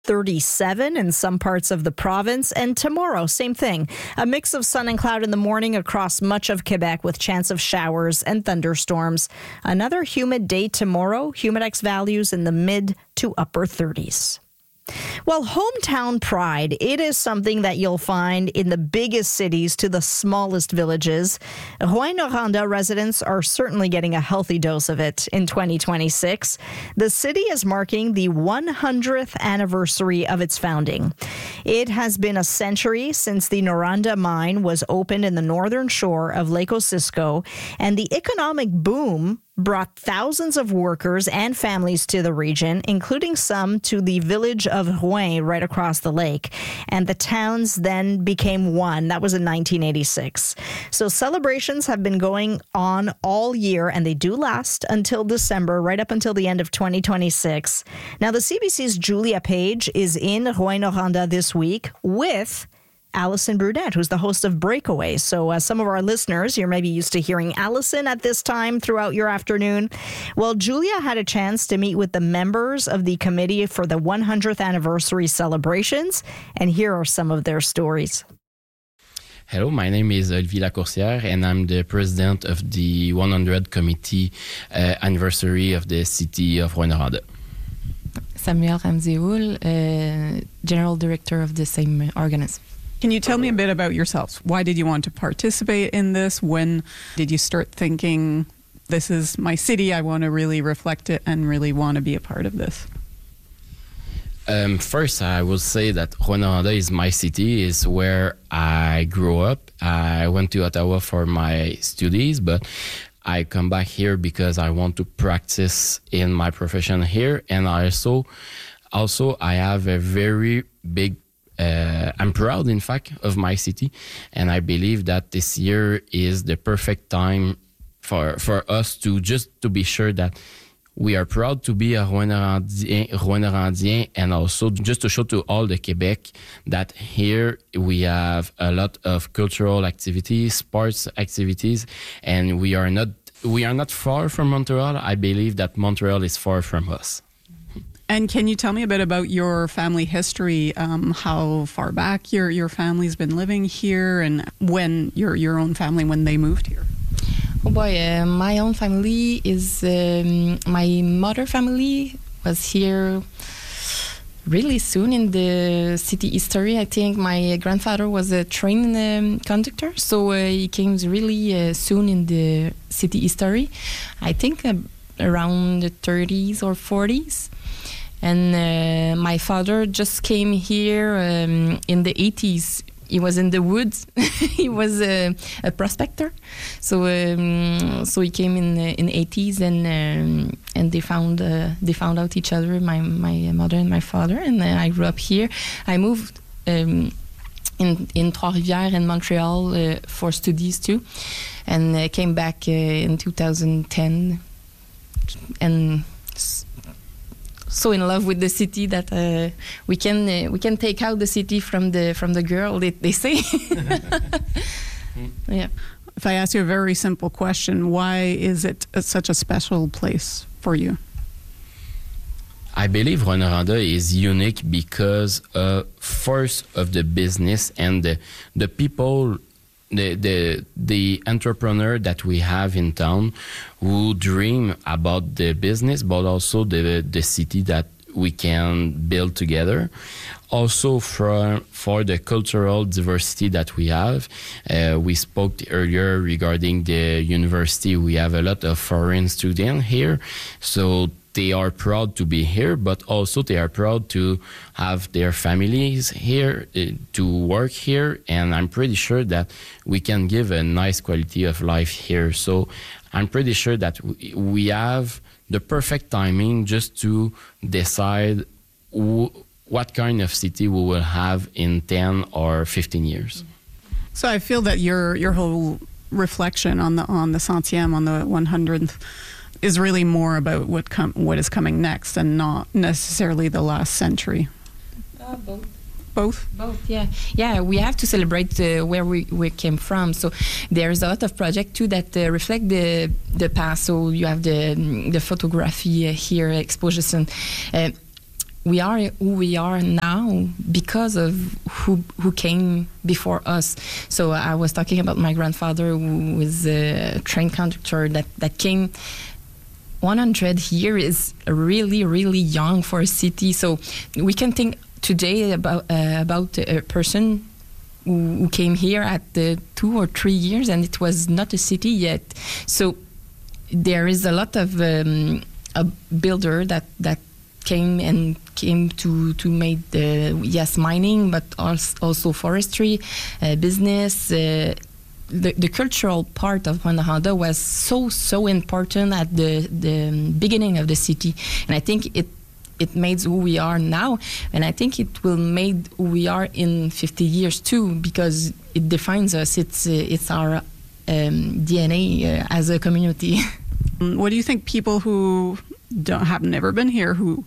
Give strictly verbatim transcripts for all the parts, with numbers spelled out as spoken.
thirty-seven in some parts of the province. And tomorrow, same thing. A mix of sun and cloud in the morning across much of Quebec with chance of showers and thunderstorms. Another humid day tomorrow. Humidex values in the mid to upper thirties. Well, hometown pride, it is something that you'll find in the biggest cities to the smallest villages. Rouyn-Noranda residents are certainly getting a healthy dose of it in twenty twenty-six. The city is marking the one hundredth anniversary of its founding. It has been a century since the Noranda mine was opened in the northern shore of Lake Osisko, and the economic boom brought thousands of workers and families to the region, including some to the village of Rouyn right across the lake. And the towns then became one. That was in nineteen eighty-six. So celebrations have been going on all year, and they do last until December, right up until the end of twenty twenty-six. Now, the C B C's Julia Page is in Rouyn-Noranda this week with Allison Brunette, who's the host of Breakaway. So uh, some of our listeners, you're maybe used to hearing Allison at this time throughout your afternoon. Well, Julia had a chance to meet with the members of the committee for the one hundredth anniversary celebrations, and here are some of their stories. Hello, my name is Olivier Lacourcière, and I'm the president of the one hundredth committee uh, anniversary of the city of Rouyn-Noranda. Samuel Ramzeoul, uh, general director of the same organism. Can you tell me a bit about yourselves? Why did you want to participate in this? When did you start thinking, this is my city, I want to really reflect it and really want to be a part of this? Um, first, I will say that Rouyn-Noranda is my city, is where I grew up. I went to Ottawa for my studies, but I come back here because I want to practice in my profession here. And I also, also I have a very big Uh, I'm proud, in fact, of my city, and I believe that this year is the perfect time for for us to just to be sure that we are proud to be a Rouyn-Norandien, Rouyn-Norandien, and also just to show to all the Quebec that here we have a lot of cultural activities, sports activities, and we are not we are not far from Montreal. I believe that Montreal is far from us. And can you tell me a bit about your family history, um, how far back your, your family's been living here, and when your your own family, when they moved here? Oh boy, uh, my own family is, um, my mother family was here really soon in the city history. I think my grandfather was a train um, conductor, so uh, he came really uh, soon in the city history. I think uh, around the thirties or forties. And uh, my father just came here um, in the eighties. He was in the woods. He was a, a prospector, so um, so he came in the in eighties, and um, and they found uh, they found out each other, my my mother and my father, and uh, I grew up here. I moved um, in in Trois-Rivières and Montreal uh, for studies too, and uh, came back uh, in two thousand ten, and so in love with the city that uh, we can uh, we can take out the city from the from the girl, they, they say. Yeah. If I ask you a very simple question, why is it a, such a special place for you? I believe Rouyn-Noranda is unique because uh, first of the business and the the people, the the the entrepreneur that we have in town who dream about the business, but also the the city that we can build together. Also for for the cultural diversity that we have. Uh, we spoke earlier regarding the university. We have a lot of foreign students here, so they are proud to be here, but also they are proud to have their families here, uh, to work here, and I'm pretty sure that we can give a nice quality of life here. So I'm pretty sure that we, we have the perfect timing just to decide w- what kind of city we will have in ten or fifteen years. So I feel that your your whole reflection on the on the centième, on the one hundredth, is really more about what com- what is coming next and not necessarily the last century. Uh, both. Both? Both, yeah. Yeah, we have to celebrate uh, where we, we came from. So there's a lot of projects too that uh, reflect the the past. So you have the the photography uh, here, exposition. Uh, we are who we are now because of who who came before us. So I was talking about my grandfather, who was a train conductor that, that came. one hundred here is really, really young for a city. So we can think today about uh, about a person who, who came here at the two or three years, and it was not a city yet. So there is a lot of um, a builder that that came and came to to make the yes mining, but also, also forestry, uh, business. Uh, The, the cultural part of Rwanda was so so important at the, the beginning of the city, and I think it it made who we are now, and I think it will make who we are in fifty years too, because it defines us. It's uh, it's our um, D N A uh, as a community. What do you think people who don't, have never been here, who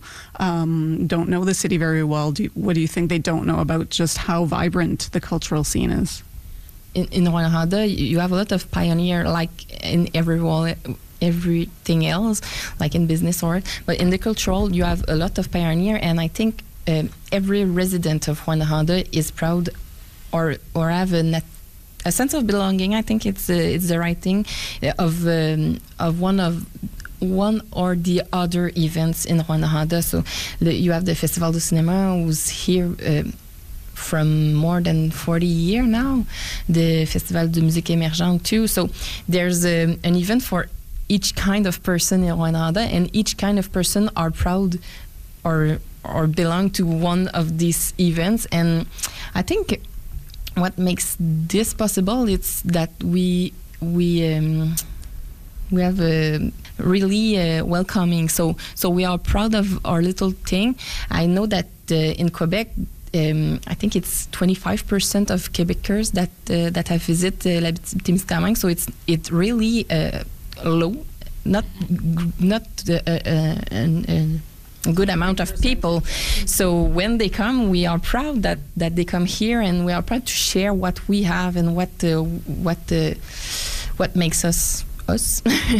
um, don't know the city very well, do you, what do you think they don't know about just how vibrant the cultural scene is? In, in Rwanda, you have a lot of pioneer, like in every wall, everything else, like in business or, but in the cultural, you have a lot of pioneer, and I think um, every resident of Rwanda is proud, or or have a net, a sense of belonging. I think it's uh, it's the right thing of um, of one of one or the other events in Rwanda. So the, you have the Festival du Cinéma, who's here. Uh, from more than forty years now, the Festival de Musique Émergente too. So there's a, an event for each kind of person in Rwanda, and each kind of person are proud or or belong to one of these events. And I think what makes this possible is that we we um, we have a really uh, welcoming. So so we are proud of our little thing. I know that uh, in Quebec, Um, I think it's twenty-five percent of Quebecers that uh, that have visited uh, Labitibi-Témiscamingue, so it's it really uh, low, not not uh, uh, an, a good amount of people. So when they come, we are proud that, that they come here, and we are proud to share what we have and what uh, what uh, what makes us us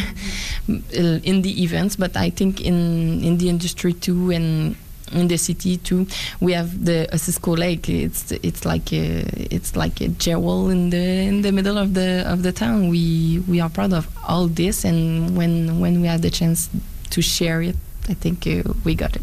in the events. But I think in in the industry too, and in the city too, we have the Osisco Lake. It's it's like a, it's like a jewel in the in the middle of the of the town. We we are proud of all this, and when when we have the chance to share it, I think uh, we got it.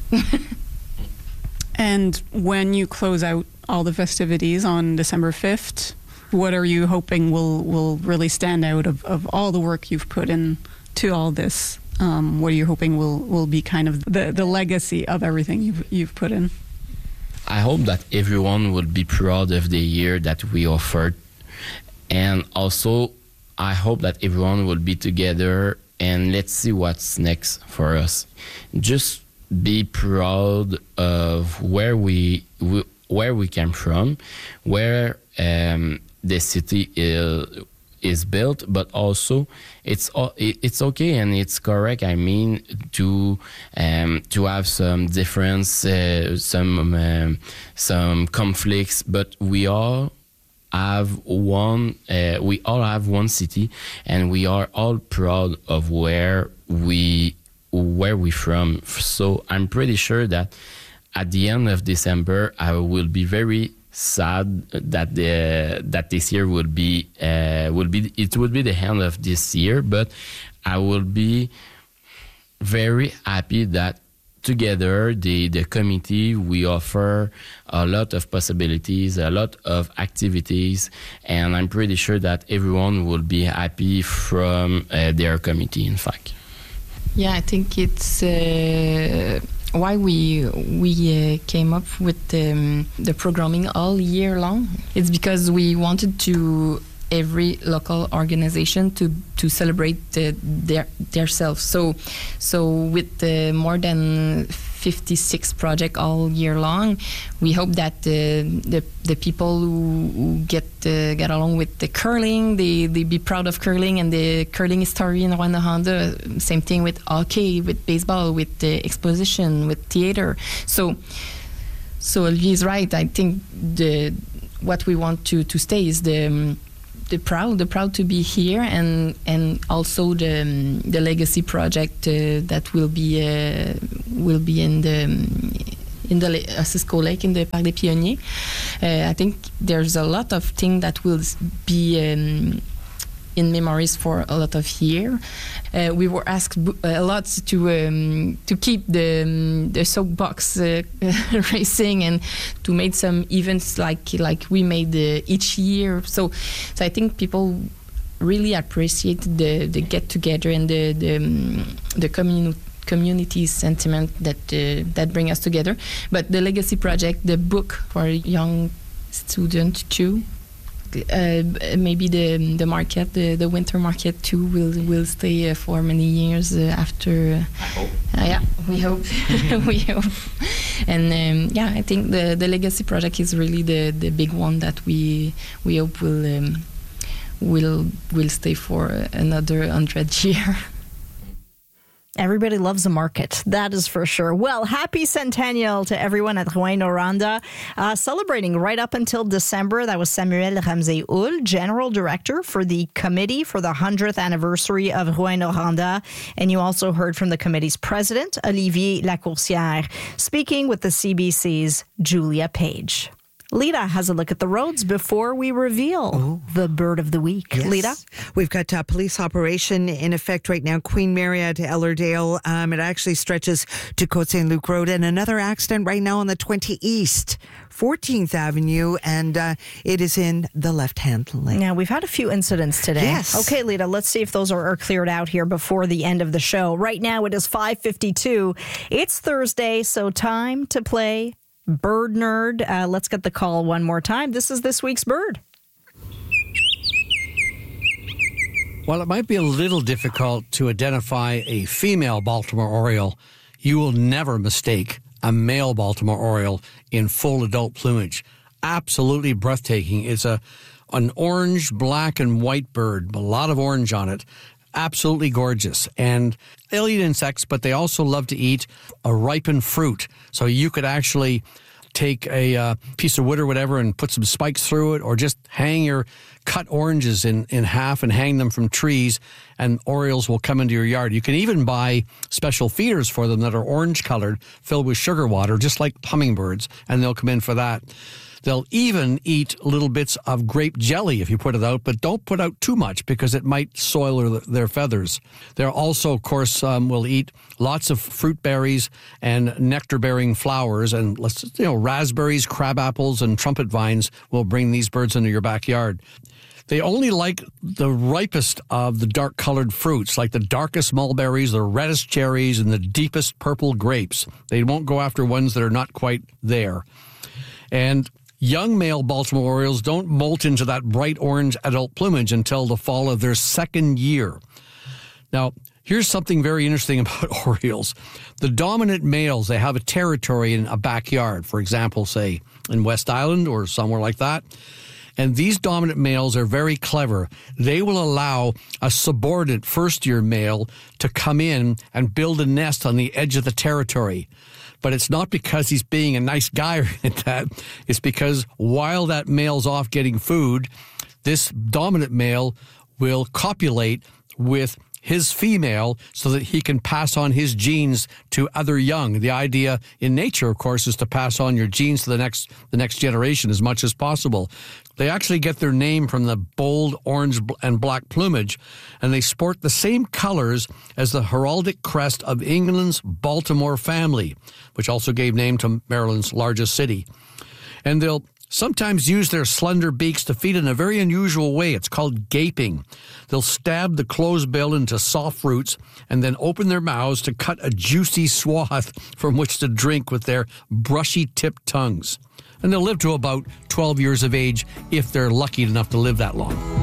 And when you close out all the festivities on December fifth, what are you hoping will will really stand out of, of all the work you've put in to all this? Um, what are you hoping will, will be kind of the, the legacy of everything you've, you've put in? I hope that everyone will be proud of the year that we offered. And also, I hope that everyone will be together and let's see what's next for us. Just be proud of where we, we where we came from, where um, the city is is built, but also it's it's okay and it's correct. I mean, to um, to have some difference, uh, some um, some conflicts, but we all have one. Uh, we all have one city, and we are all proud of where we where we from. So I'm pretty sure that at the end of December, I will be very sad that the that this year would be uh, will be it would be the end of this year, but I will be very happy that together the the committee we offer a lot of possibilities, a lot of activities, and I'm pretty sure that everyone will be happy from uh, their committee. In fact, yeah, I think it's. Uh Why we we uh, came up with um, the programming all year long? It's because we wanted to every local organization to to celebrate uh, their their self. So so with uh, more than fifty-six projects all year long, we hope that uh, the the people who, who get uh, get along with the curling, they they be proud of curling and the curling story in Rwanda. Same thing with hockey, with baseball, with the exposition, with theater. So so Olivier's right. I think the what we want to to stay is the um, the proud, the proud to be here, and and also the um, the legacy project uh, that will be uh, will be in the um, in the Osisco Lake in the Parc des Pionniers. Uh, I think there's a lot of things that will be um, in memories for a lot of years. Uh, we were asked a lot to um, to keep the um, the soapbox uh, racing and to make some events like like we made uh, each year. So, so I think people really appreciate the, the get together and the the, um, the community. community sentiment that uh, that bring us together. But the Legacy Project, the book for young students too, uh, maybe the the market, the, the winter market too, will will stay uh, for many years uh, after. Uh, I hope. Uh, yeah, we hope. we hope. And um, yeah, I think the the Legacy Project is really the, the big one that we we hope will um, will will stay for another hundred year. Everybody loves a market, that is for sure. Well, happy centennial to everyone at Rouyn-Noranda. Uh, celebrating right up until December, that was Samuel Ramsey-Hull, General Director for the Committee for the hundredth anniversary of Rouyn-Noranda. And you also heard from the committee's president, Olivier Lacourcière, speaking with the C B C's Julia Page. Lita has a look at the roads before we reveal oh. the bird of the week. Yes. Lita? We've got a police operation in effect right now, Queen Mary to Ellerdale. Um, it actually stretches to Côte Saint-Luc Road. And another accident right now on the twenty East, fourteenth Avenue, and uh, it is in the left-hand lane. Now, we've had a few incidents today. Yes. Okay, Lita, let's see if those are, are cleared out here before the end of the show. Right now, it is five fifty-two. It's Thursday, so time to play Bird Nerd. Uh, let's get the call one more time. This is this week's bird. While it might be a little difficult to identify a female Baltimore Oriole, you will never mistake a male Baltimore Oriole in full adult plumage. Absolutely breathtaking. It's a an orange, black, and white bird, a lot of orange on it. Absolutely gorgeous. And they'll eat insects, but they also love to eat a ripened fruit. So you could actually take a uh, piece of wood or whatever and put some spikes through it, or just hang your cut oranges in, in half and hang them from trees, and orioles will come into your yard. You can even buy special feeders for them that are orange colored, filled with sugar water, just like hummingbirds, and they'll come in for that. They'll even eat little bits of grape jelly if you put it out, but don't put out too much because it might soil their feathers. They're also, of course, um, will eat lots of fruit berries and nectar-bearing flowers, and let's you know raspberries, crab apples, and trumpet vines will bring these birds into your backyard. They only like the ripest of the dark-colored fruits, like the darkest mulberries, the reddest cherries, and the deepest purple grapes. They won't go after ones that are not quite there. And young male Baltimore Orioles don't molt into that bright orange adult plumage until the fall of their second year. Now, here's something very interesting about Orioles. The dominant males, they have a territory in a backyard, for example, say in West Island or somewhere like that. And these dominant males are very clever. They will allow a subordinate first-year male to come in and build a nest on the edge of the territory. But it's not because he's being a nice guy or anything like that. It's because while that male's off getting food, this dominant male will copulate with his female so that he can pass on his genes to other young. The idea in nature, of course, is to pass on your genes to the next the next generation as much as possible. They actually get their name from the bold orange and black plumage, and they sport the same colors as the heraldic crest of England's Baltimore family, which also gave name to Maryland's largest city. And they'll sometimes use their slender beaks to feed in a very unusual way. It's called gaping. They'll stab the closed bill into soft roots and then open their mouths to cut a juicy swath from which to drink with their brushy-tipped tongues. And they'll live to about twelve years of age if they're lucky enough to live that long.